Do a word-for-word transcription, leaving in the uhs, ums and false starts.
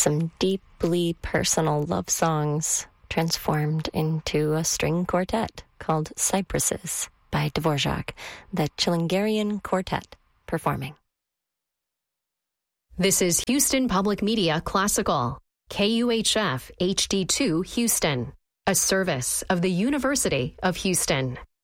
some deeply personal love songs transformed into a string quartet called Cypresses by Dvorak, the Chilingarian Quartet performing. This is Houston Public Media Classical, K U H F H D two Houston, a service of the University of Houston.